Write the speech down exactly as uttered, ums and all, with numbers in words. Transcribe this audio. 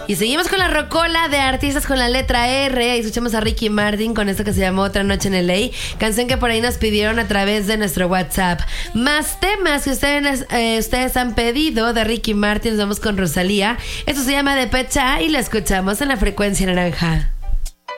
Y seguimos con la rocola de artistas con la letra R. Escuchamos a Ricky Martin con esto que se llamó Otra Noche en L A, canción que por ahí nos pidieron a través de nuestro WhatsApp. Más temas que ustedes, eh, ustedes han pedido de Ricky Martin. Nos vamos con Rosalía. Esto se llama Depecha y la escuchamos en la frecuencia naranja.